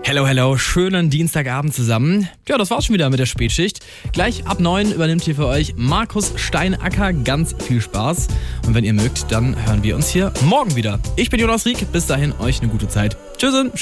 Hello, hello, schönen Dienstagabend zusammen. Ja, das war's schon wieder mit der Spätschicht. Gleich ab 9 übernimmt hier für euch Markus Steinacker. Ganz viel Spaß. Und wenn ihr mögt, dann hören wir uns hier morgen wieder. Ich bin Jonas Rieck. Bis dahin, euch eine gute Zeit. Tschüss.